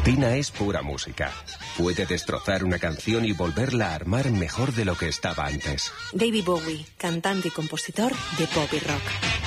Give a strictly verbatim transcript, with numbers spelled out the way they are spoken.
Pina es pura música. Puede destrozar una canción y volverla a armar mejor de lo que estaba antes. David Bowie, cantante y compositor de pop y rock.